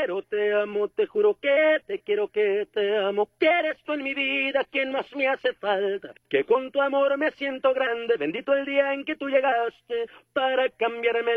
quiero, te amo, te juro que te quiero, que te amo, que eres tú en mi vida quien más me hace falta, que con tu amor me siento grande, bendito el día en que tú llegaste para cambiarme